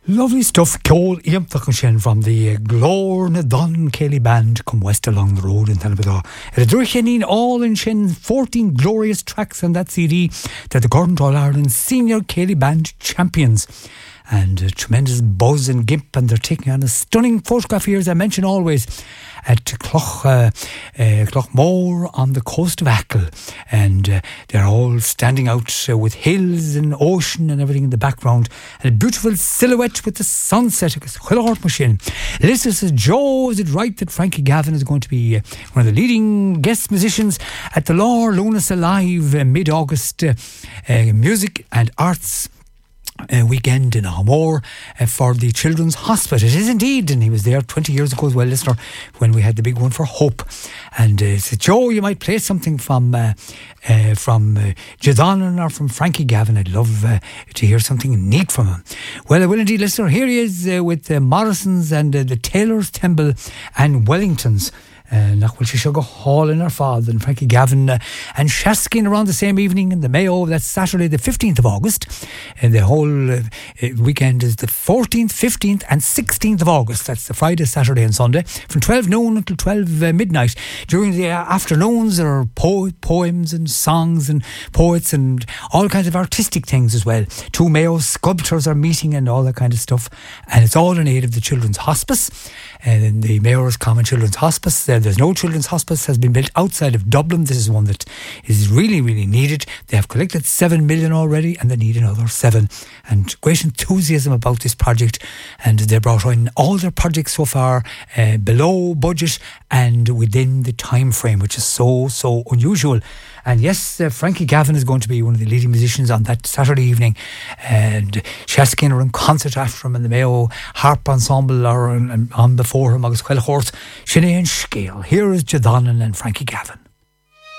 Lovely stuff, Cole Iamtachashin from the Glór na Don Kelly Band come west along the road in Talbot. It is all in Shin 14 glorious tracks on that CD that the Gordon All Ireland Senior Kelly Band champions. And a tremendous buzz and gimp, and they're taking on a stunning photograph here, as I mention always, at Clochmore on the coast of Achill, and they're all standing out with hills and ocean and everything in the background, and a beautiful silhouette with the sunset. Listen, says Joe, is it right that Frankie Gavin is going to be one of the leading guest musicians at the Lár Lunas Alive mid-August music and arts weekend in Ahmore for the Children's Hospital? It is indeed, and he was there 20 years ago as well, listener, when we had the big one for Hope. And so Joe, you might play something from Jadon or from Frankie Gavin. I'd love to hear something neat from him. Well, I will indeed, listener. Here he is with Morrisons and the Taylors, Temple and Wellingtons. Nachwil Shishoga Hall in our father and Frankie Gavin and Shaskin around the same evening in the Mayo. That's Saturday the 15th of August, and the whole weekend is the 14th, 15th and 16th of August. That's the Friday, Saturday and Sunday from 12 noon until 12 midnight. During the afternoons there are poems and songs and poets and all kinds of artistic things as well. Two Mayo sculptors are meeting and all that kind of stuff, and it's all in aid of the Children's Hospice and the Mayor's Common Children's Hospice. There's no children's hospice has been built outside of Dublin. This is one that is really, really needed. They have collected 7 million already, and they need another 7. And great enthusiasm about this project. And they brought in all their projects so far below budget and within the time frame, which is so unusual. And yes, Frankie Gavin is going to be one of the leading musicians on that Saturday evening. And Shaskin are in concert after him, and the Mayo Harp Ensemble are on before him. Agus Quail Horse, Sinead Scale. Here is Jadon and Frankie Gavin.